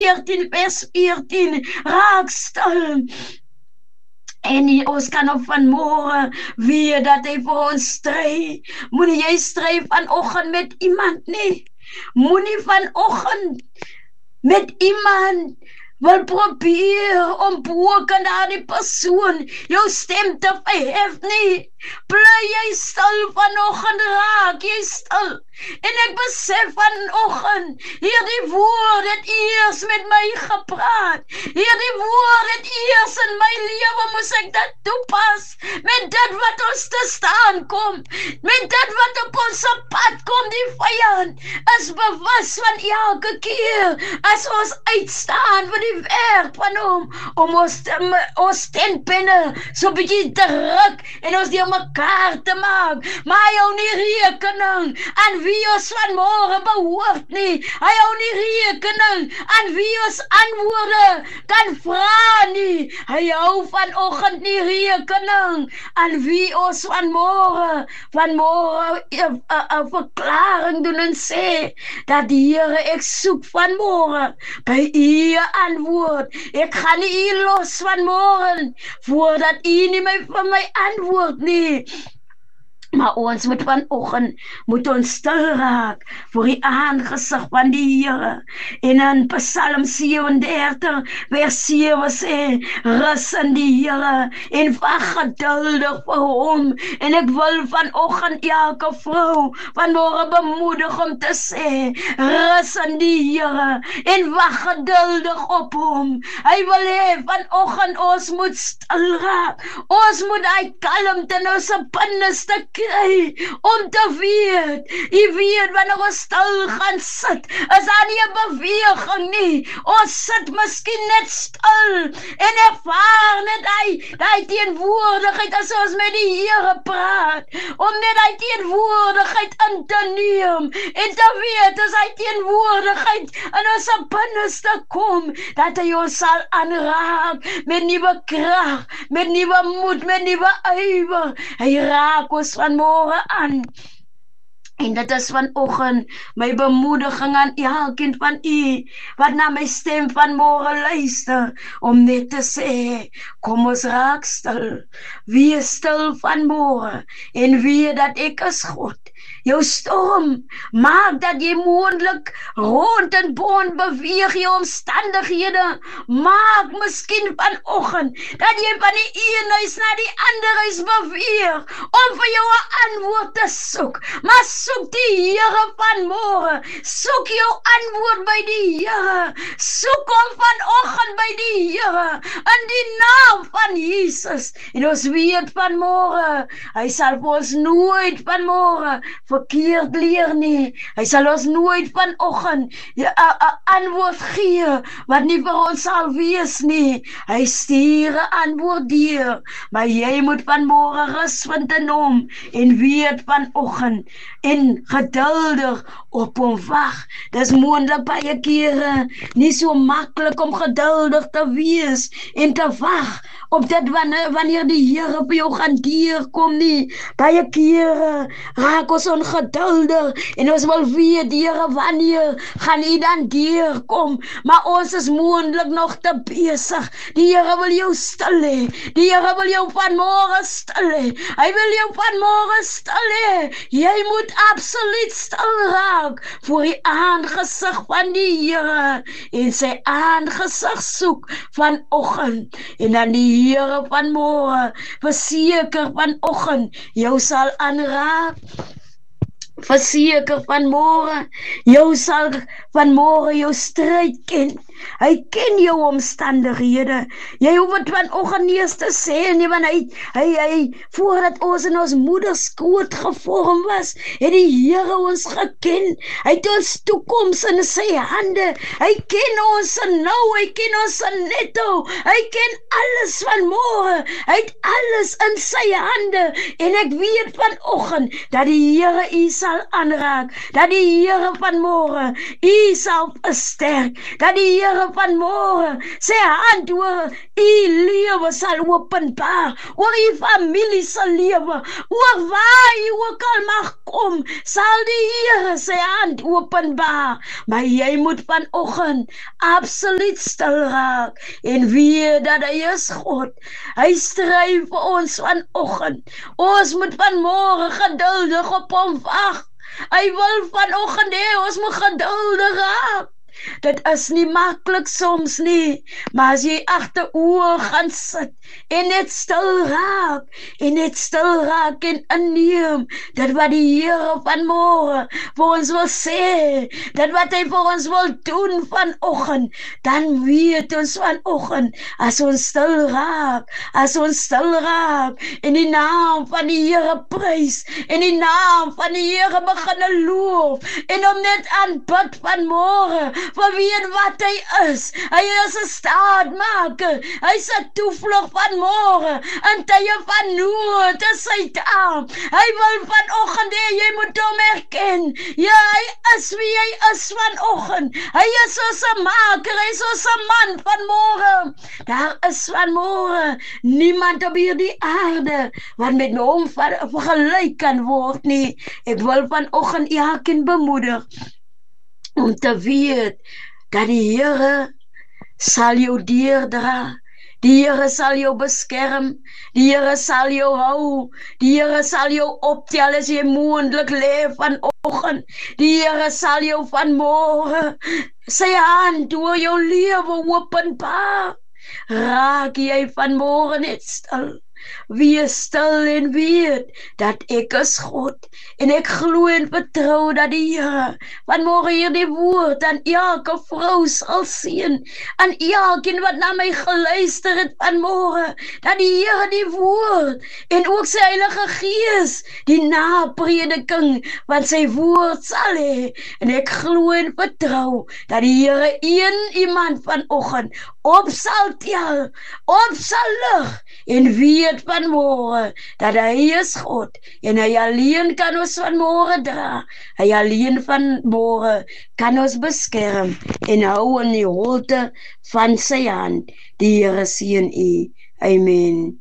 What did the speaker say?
14 vers 14 raakstel. En ons kan op vanmorgen weer dat hy vir ons stry. Moenie jy stry vanoggend met iemand nie. Moenie vanoggend met iemand wil probeer om broken aan die persoon jou stem te verhef nie. Bly jy stil vanoggend, raak jy stil. En ek besef vanoggend, hierdie woord het eers met my gepraat. Hierdie woord het eers in my lewe moes ek dit toepas. Met dit wat ons te staan kom. Met dit wat op ons pad kom, die vyand is bewus van elke keer as ons uitstaan vir die werk van hom, om ons tentpenne so bietjie te ruk en ons die mekaar te maak. Maar hy hou nie rekening aan wie ons vanmorgen behoort nie. Hy hou nie rekening aan wie ons antwoorde kan vra nie. Hy hou vanoggend nie rekening aan wie ons vanmorgen 'n verklaring doen en sê dat die Here, ek soek vanmorgen by u antwoord. Ek gaan nie u los vanmorgen voordat u nie vir my antwoord nie. Maar ons moet vanoggend stil raak voor die aangesig van die Here. En in Psalm 37 vers 7 sê, rus in die Here en wag geduldig vir hom. En ek wil vanoggend elke vrou vanmorgen bemoedig om te sê, rus in die Here en wag geduldig op hom. Hy wil hê vanoggend ons moet stil raak. Ons moet hy kalmte in ons binneste kry, om te weet, jy weet, wanneer ons stil gaan sit, is daar nie 'n beweging nie. Ons sit miskien net stil, en ervaar net die teenwoordigheid as ons met die Here praat, om net die teenwoordigheid in te neem, en te weet, as die teenwoordigheid in ons binneste kom, dat hy ons sal aanraak, met nuwe krag, met nuwe moed, met nuwe ywer. Hy raak ons vanmorgen aan. En dit is vanoggend my bemoediging aan elkeen van u wat na my stem vanmorgen luister, om net te sê, kom ons raak stil. Wees stil vanmorgen en weet dat ek is God. Jou storm maak dat jy moontlik rond en boon beweeg, jou omstandighede maak miskien vanoggend dat jy van die een huis na die ander huis beweeg om vir jou 'n antwoord te soek. Maar soek die Here vanmorgen, soek jou antwoord by die Here, soek hom vanoggend by die Here in die naam van Jesus. En ons weet vanmorgen, hy sal vir ons nooit vanmorgen verkeerd leer nie. Hy sal ons nooit vanoggend 'n antwoord gee wat nie vir ons sal wees nie. Hy stuur 'n antwoord deur, maar jy moet vanmorgen rus vind in hom en weet vanoggend en geduldig op hom wag. Dis moontlik baie kere nie so maklik om geduldig te wees en te wag op dit wanneer die Here by jou gaan deurkom nie. Baie kere raak ons ongeduldig en ons wil weet, Here, wanneer gaan u dan deurkom? Maar ons is moontlik nog te besig. Die Here wil jou stil hê. Die Here wil jou vanmorgen stil hê. Hy wil jou vanmorgen stil hê. Jy moet absoluut stil raak voor die aangesig van die Here en sy aangesig soek vanoggend. En dan die Here vanmorgen verseker vanoggend jou sal aanraak. Verseker vanmorgen jou sal vanmorgen jou stryd ken. Hy ken jou omstandighede. Jy hoef het vanoggend nie eens te sê nie, want hy voordat ons in ons moederskoot gevorm was, het die Here ons geken. Hy het ons toekoms in sy hande. Hy ken ons nou, hy ken ons netto. Hy ken alles vanmorgen. Hy het alles in sy hande. En ek weet vanoggend dat die Here u sal aanraak. Dat die Here vanmorgen u sal versterk. Dat die Here Here vanmôre sy hand oor u lewe sal openbaar, oor u familie se lewe, oor waar u ook al mag kom, sal die Here sy hand openbaar. Maar jy moet vanoggend absoluut stil raak en weet dat hy is God. Hy stry vir ons vanoggend. Ons moet vanmôre geduldig op hom wag. Hy wil vanoggend hê ons moet geduldig raak. Dit is nie maklik soms nie, maar as jy agteroor gaan sit en net stil raak en inneem dit wat die Here vanmôre vir ons wil sê, dit wat hy vir ons wil doen vanoggend, dan weet ons vanoggend as ons stil raak en die naam van die Here prys en die naam van die Here begin loof en hom net aanbid vanmôre vir wie en wat hy is. Hy is 'n staatmaker. Hy is 'n toevlug vanmôre in tye van nood, is sy daar. Hy wil vanoggend hê jy moet hom erken. Ja, hy is wie hy is vanoggend. Hy is ons maker, hy is ons man vanmôre. Daar is vanmôre niemand op hierdie aarde wat met hom vergelyk kan word nie. Ek wil vanoggend elkeen bemoedig om te weet dat die Here sal jou deurdra, die Here sal jou beskerm, die Here sal jou hou, die Here sal jou optel as jy moontlik lê vanoggend, die Here sal jou vanmôre sy hand oor jou lewe openbaar. Raak jy vanmôre net stil. Wees stil en weet dat ek is God en ek glo en vertrou dat die Here vanmôre hierdie woord aan elke vrou sal seën, aan elkeen wat na my geluister het vanmôre, dat die Here die woord en ook sy Heilige Gees die naprediking van sy woord sal hê, en ek glo en vertrou dat die Here iemand vanoggend op sal tel, op sal lig en weet vanmôre dat hy is God en hy alleen kan ons vanmôre dra, hy alleen vanmôre kan ons beskerm en hou in die holte van sy hand. Die Here seën u. Amen.